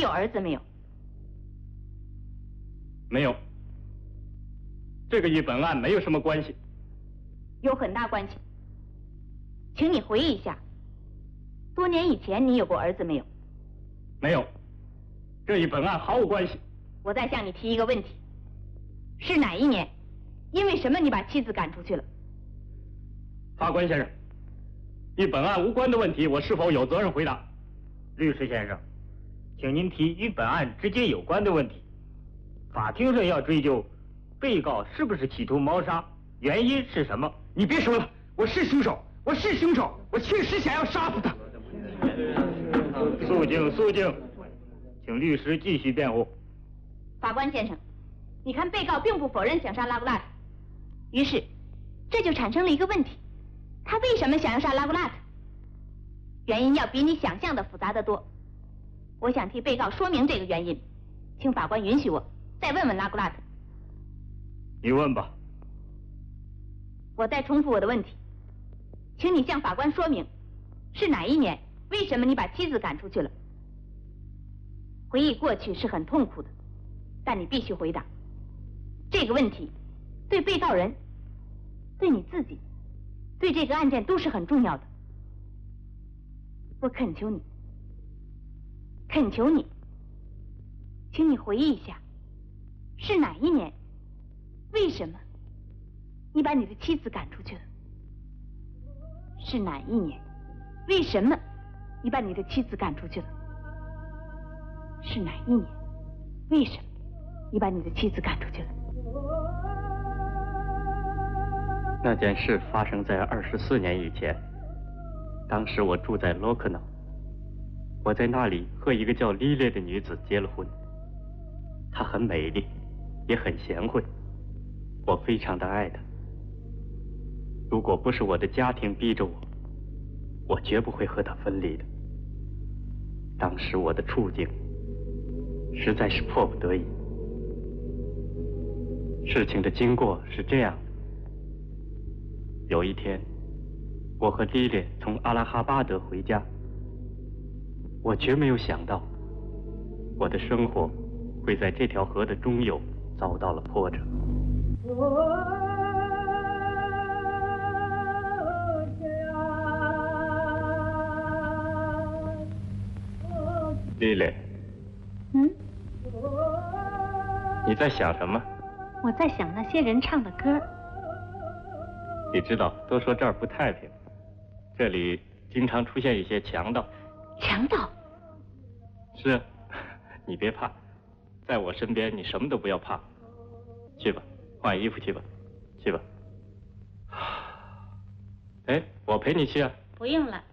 有儿子没有？ 没有。这个与本案没有什么关系。 有很大关系。请你回忆一下，多年以前你有过儿子没有？ 没有。这与本案毫无关系。 我再向你提一个问题：是哪一年？因为什么你把妻子赶出去了？ 法官先生，与本案无关的问题，我是否有责任回答？ 律师先生，请您提与本案直接有关的问题。法庭上要追究被告是不是企图谋杀，原因是什么？ 你别说了，我是凶手，我是凶手，我确实想要杀死他。 肃静，肃静，请律师继续辩护。 法官先生，你看被告并不否认想杀拉古拉特，于是这就产生了一个问题：他为什么想要杀拉古拉特？原因要比你想象的复杂得多。我想替被告说明这个原因，请法官允许我再问问拉古拉特。 你问吧。 我再重复我的问题，请你向法官说明，是哪一年？为什么你把妻子赶出去了？回忆过去是很痛苦的，但你必须回答。这个问题对被告人、对你自己、对这个案件都是很重要的。我恳求你，恳求你，请你回忆一下，是哪一年？为什么你把你的妻子赶出去了？是哪一年？为什么你把你的妻子赶出去了？是哪一年？为什么你把你的妻子赶出去了？ 那件事发生在24年以前。当时我住在洛克瑙，我在那里和一个叫莉莉的女子结了婚。她很美丽，也很贤惠，我非常的爱她。如果不是我的家庭逼着我，我绝不会和她分离的。当时我的处境实在是迫不得已。事情的经过是这样的：有一天，我和莉莉从阿拉哈巴德回家，我绝没有想到，我的生活会在这条河的中游遭到了波折。莉莉，你在想什么？ 我在想那些人唱的歌。 你知道，都说这儿不太平，这里经常出现一些强盗。 强盗？ 是啊，你别怕，在我身边你什么都不要怕。去吧，换衣服去吧，去吧。哎，我陪你去啊。 不用了。